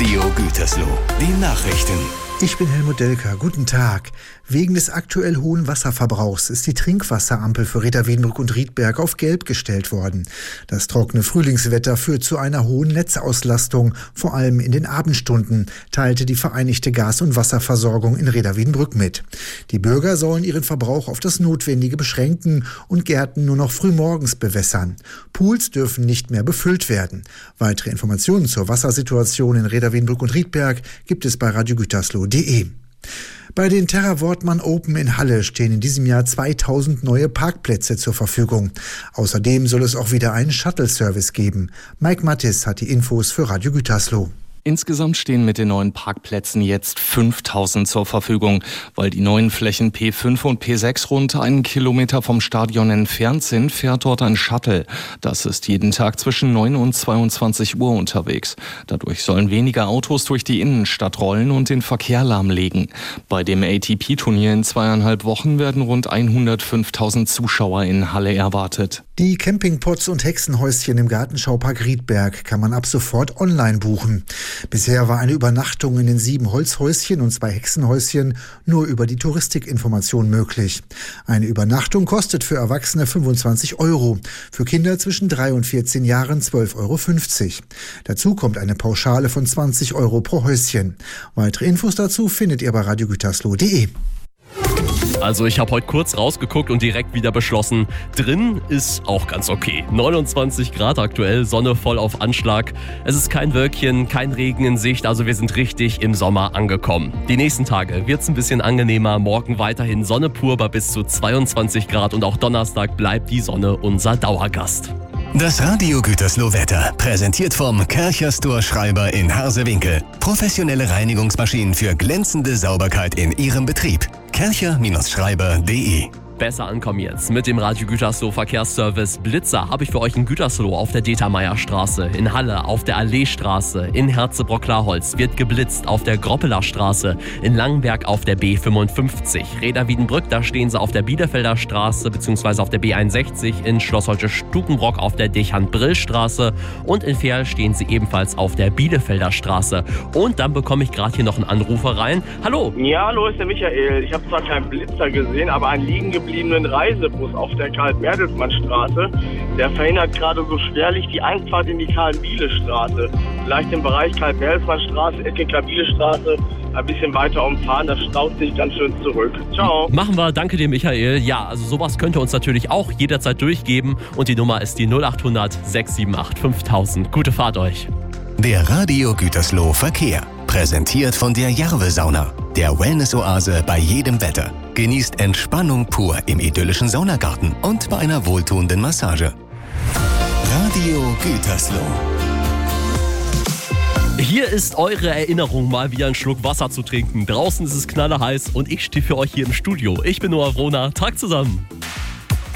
Radio Gütersloh, die Nachrichten. Ich bin Helmut Delker. Guten Tag. Wegen des aktuell hohen Wasserverbrauchs ist die Trinkwasserampel für Reda-Wiedenbrück und Riedberg auf Gelb gestellt worden. Das trockene Frühlingswetter führt zu einer hohen Netzauslastung, vor allem in den Abendstunden, teilte die Vereinigte Gas- und Wasserversorgung in Reda-Wiedenbrück mit. Die Bürger sollen ihren Verbrauch auf das Notwendige beschränken und Gärten nur noch frühmorgens bewässern. Pools dürfen nicht mehr befüllt werden. Weitere Informationen zur Wassersituation in Reda-Wiedenbrück und Riedberg gibt es bei radiogütersloh.de. Bei den Terra Wortmann Open in Halle stehen in diesem Jahr 2000 neue Parkplätze zur Verfügung. Außerdem soll es auch wieder einen Shuttle-Service geben. Mike Mattis hat die Infos für Radio Gütersloh. Insgesamt stehen mit den neuen Parkplätzen jetzt 5000 zur Verfügung. Weil die neuen Flächen P5 und P6 rund 1 Kilometer vom Stadion entfernt sind, fährt dort ein Shuttle. Das ist jeden Tag zwischen 9 und 22 Uhr unterwegs. Dadurch sollen weniger Autos durch die Innenstadt rollen und den Verkehr lahmlegen. Bei dem ATP-Turnier in 2,5 Wochen werden rund 105.000 Zuschauer in Halle erwartet. Die Campingpots und Hexenhäuschen im Gartenschaupark Riedberg kann man ab sofort online buchen. Bisher war eine Übernachtung in den 7 Holzhäuschen und 2 Hexenhäuschen nur über die Touristikinformation möglich. Eine Übernachtung kostet für Erwachsene 25 €, für Kinder zwischen 3 und 14 Jahren 12,50 €. Dazu kommt eine Pauschale von 20 € pro Häuschen. Weitere Infos dazu findet ihr bei radiogütersloh.de. Also ich habe heute kurz rausgeguckt und direkt wieder beschlossen, drin ist auch ganz okay. 29 Grad aktuell, Sonne voll auf Anschlag. Es ist kein Wölkchen, kein Regen in Sicht, also wir sind richtig im Sommer angekommen. Die nächsten Tage wird es ein bisschen angenehmer, morgen weiterhin Sonne pur bei bis zu 22 Grad und auch Donnerstag bleibt die Sonne unser Dauergast. Das Radio Gütersloh Wetter, präsentiert vom Kärcher Store Schreiber in Harsewinkel. Professionelle Reinigungsmaschinen für glänzende Sauberkeit in Ihrem Betrieb. kärcher-schreiber.de. Besser ankommen jetzt. Mit dem Radio Gütersloh Verkehrsservice Blitzer habe ich für euch in Gütersloh auf der Determeierstraße, in Halle auf der Alleestraße, in Herzebrock-Klarholz wird geblitzt auf der Groppeler Straße, in Langenberg auf der B55. Reda-Wiedenbrück, da stehen sie auf der Bielefelder Straße bzw. auf der B61, in Schloss Holsche-Stukenbrock auf der Dechant-Brill-Straße und in Verl stehen sie ebenfalls auf der Bielefelder Straße. Und dann bekomme ich gerade hier noch einen Anrufer rein. Hallo! Ja, hallo, ist der Michael. Ich habe zwar keinen Blitzer gesehen, aber einen liegen gebliebenen Reisebus auf der Karl-Bertelsmann-Straße. Der verhindert gerade so schwerlich die Einfahrt in die Karl-Biele-Straße. Vielleicht im Bereich Karl-Bertelsmann-Straße, Ecke Karl-Biele-Straße ein bisschen weiter umfahren. Das staut sich ganz schön zurück. Ciao. Machen wir, danke dir Michael. Ja, also sowas könnt ihr uns natürlich auch jederzeit durchgeben und die Nummer ist die 0800 678 5000. Gute Fahrt euch. Der Radio Gütersloh Verkehr, präsentiert von der Jarve-Sauna, der Wellness-Oase bei jedem Wetter. Genießt Entspannung pur im idyllischen Saunagarten und bei einer wohltuenden Massage. Radio Gütersloh. Hier ist eure Erinnerung, mal wieder einen Schluck Wasser zu trinken. Draußen ist es knallerheiß und ich stehe für euch hier im Studio. Ich bin Noah Vrona. Tag zusammen.